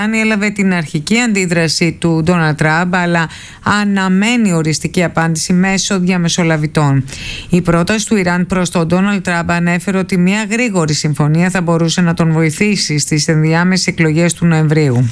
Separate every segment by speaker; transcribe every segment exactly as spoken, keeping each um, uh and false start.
Speaker 1: Έλαβε την αρχική αντίδραση του Ντόναλντ Τραμπ, αλλά αναμένει οριστική απάντηση μέσω διαμεσολαβητών. Η πρόταση του Ιράν προς τον Ντόναλντ Τραμπ ανέφερε ότι μια γρήγορη συμφωνία θα μπορούσε να τον βοηθήσει στις ενδιάμεσες εκλογές του Νοεμβρίου.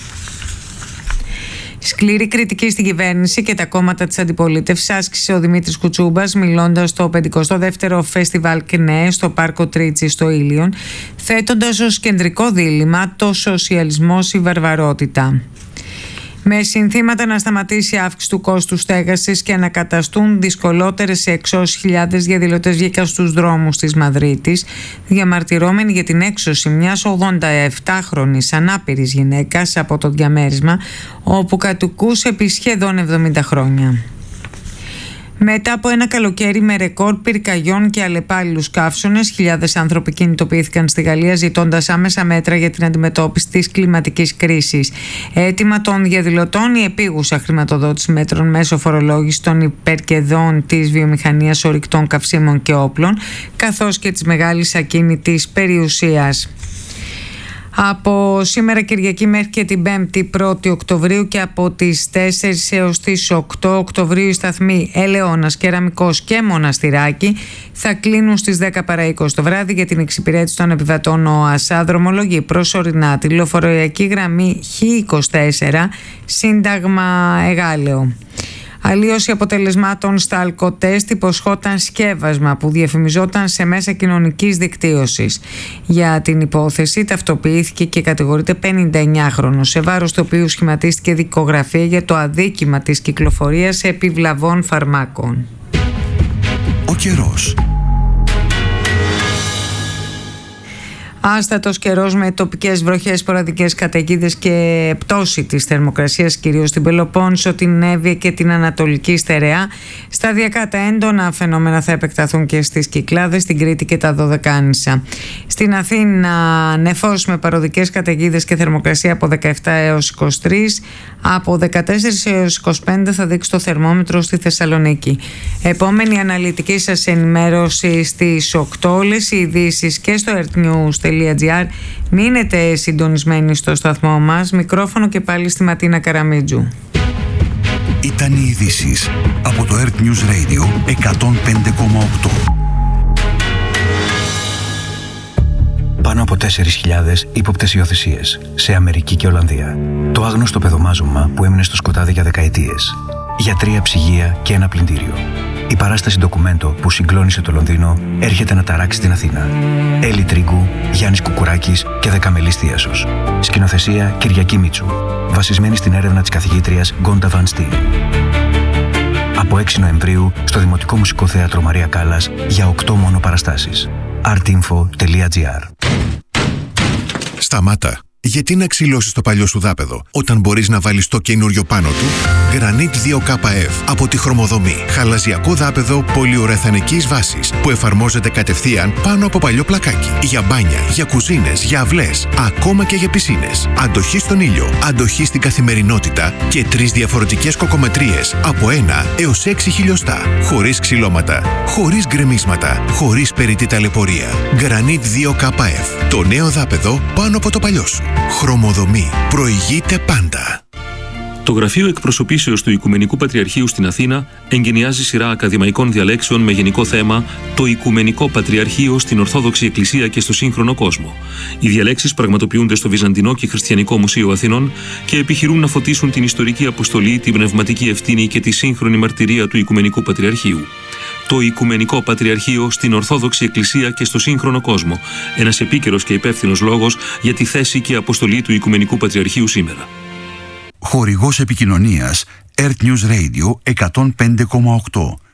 Speaker 1: Σκληρή κριτική στην κυβέρνηση και τα κόμματα της αντιπολίτευσης άσκησε ο Δημήτρης Κουτσούμπας, μιλώντας στο πενηκοστό δεύτερο Φεστιβάλ ΚΝΕ στο Πάρκο Τρίτσι στο Ήλιον, θέτοντας ως κεντρικό δίλημμα το σοσιαλισμός ή βαρβαρότητα. Με συνθήματα να σταματήσει η αύξηση του κόστους στέγασης και να καταστούν δυσκολότερες οι εξώσεις, χιλιάδες διαδηλωτές βγήκαν στους δρόμους της Μαδρίτης, διαμαρτυρώμενοι για την έξωση μιας ογδονταεπτάχρονης ανάπηρης γυναίκας από το διαμέρισμα, όπου κατοικούσε επί σχεδόν εβδομήντα χρόνια. Μετά από ένα καλοκαίρι με ρεκόρ πυρκαγιών και αλλεπάλληλους καύσωνες, χιλιάδες άνθρωποι κινητοποιήθηκαν στη Γαλλία ζητώντας άμεσα μέτρα για την αντιμετώπιση της κλιματικής κρίσης. Αίτημα των διαδηλωτών η επίγουσα χρηματοδότηση μέτρων μέσω φορολόγησης των υπερκερδών της βιομηχανίας ορυκτών καυσίμων και όπλων, καθώς και της μεγάλης ακίνητης περιουσίας. Από σήμερα Κυριακή μέχρι και την πέμπτη πρώτη Οκτωβρίου και από τις τέσσερις έως τις οκτώ Οκτωβρίου οι σταθμοί Ελαιώνας, Κεραμικός και Μοναστηράκι θα κλείνουν στις δέκα παρά είκοσι το βράδυ για την εξυπηρέτηση των επιβατών ΟΑΣΑ. Δρομολογεί προσωρινά τη λεωφορειακή γραμμή Χ είκοσι τέσσερα Σύνταγμα Εγάλεο. Αλλίωση αποτελεσμάτων στα αλκοτέστ υποσχόταν σκεύασμα που διαφημιζόταν σε μέσα κοινωνικής δικτύωσης. Για την υπόθεση ταυτοποιήθηκε και κατηγορείται πενηνταεννιάχρονος, σε βάρος του οποίου σχηματίστηκε δικογραφία για το αδίκημα της κυκλοφορίας επιβλαβών φαρμάκων.
Speaker 2: Ο καιρός.
Speaker 1: Άστατος καιρός με τοπικές βροχές, σποραδικές καταιγίδες και πτώση της θερμοκρασίας κυρίως στην Πελοπόννησο, την Εύβοια και την Ανατολική Στερεά. Σταδιακά τα έντονα φαινόμενα θα επεκταθούν και στις Κυκλάδες, στην Κρήτη και τα Δωδεκάνησα. Στην Αθήνα νεφός με παροδικές καταιγίδες και θερμοκρασία από δεκαεπτά έως είκοσι τρία, από δεκατέσσερα έως είκοσι πέντε θα δείξει το θερμόμετρο στη Θεσσαλονίκη. Επόμενη αναλυτική σας ενημέρωση στις οκτώ, όλες οι ειδήσεις και στο earthnews τελεία gr. Μείνετε συντονισμένοι στο σταθμό μας. Μικρόφωνο και πάλι στη Ματίνα Καραμίτζου.
Speaker 2: Ήταν οι ειδήσεις από το Earth News Radio εκατόν πέντε κόμμα οκτώ. Πάνω από τέσσερις χιλιάδες ύποπτες υιοθεσίες σε Αμερική και Ολλανδία. Το άγνωστο παιδομάζωμα που έμεινε στο σκοτάδι για δεκαετίες. Γιατρία, ψυγεία και ένα πλυντήριο. Η παράσταση ντοκουμέντο που συγκλώνησε το Λονδίνο έρχεται να ταράξει την Αθήνα. Έλλη Τρίγκου, Γιάννης Κουκουράκης και Δεκαμελής Θίασος. Σκηνοθεσία Κυριακή Μίτσου. Βασισμένη στην έρευνα της καθηγήτριας Γκόντα Βαν Στιν. Από έξι Νοεμβρίου στο Δημοτικό Μουσικό Θέατρο Μαρία Κάλλας για οκτώ μόνο παραστάσεις. artinfo τελεία gr.
Speaker 3: Σταμάτα. Γιατί να ξυλώσεις το παλιό σου δάπεδο όταν μπορείς να βάλεις το καινούριο πάνω του? Granit δύο κέι εφ από τη Χρωμοδομή. Χαλαζιακό δάπεδο πολυουρεθανικής βάσης που εφαρμόζεται κατευθείαν πάνω από παλιό πλακάκι. Για μπάνια, για κουζίνες, για αυλές, ακόμα και για πισίνες. Αντοχή στον ήλιο, αντοχή στην καθημερινότητα και τρεις διαφορετικές κοκομετρίες από ένα έως έξι χιλιοστά. Χωρίς ξυλώματα, χωρίς γκρεμίσματα, χωρίς περιττή ταλαιπωρία. Granit δύο κέι εφ. Το νέο δάπεδο πάνω από το παλιό σου. Χρωμοδομή. Προηγείται πάντα.
Speaker 4: Το Γραφείο Εκπροσωπήσεως του Οικουμενικού Πατριαρχείου στην Αθήνα εγκαινιάζει σειρά ακαδημαϊκών διαλέξεων με γενικό θέμα «Το Οικουμενικό Πατριαρχείο στην Ορθόδοξη Εκκλησία και στο σύγχρονο κόσμο». Οι διαλέξεις πραγματοποιούνται στο Βυζαντινό και Χριστιανικό Μουσείο Αθηνών και επιχειρούν να φωτίσουν την ιστορική αποστολή, την πνευματική ευθύνη και τη σύγχρονη μαρτυρία του Οικουμενικού Πατριαρχείου. Το Οικουμενικό Πατριαρχείο στην Ορθόδοξη Εκκλησία και στο σύγχρονο κόσμο. Ένας επίκαιρος και υπεύθυνος λόγος για τη θέση και αποστολή του Οικουμενικού Πατριαρχείου σήμερα.
Speaker 2: Χορηγός επικοινωνίας Earth News Radio εκατόν πέντε κόμμα οκτώ.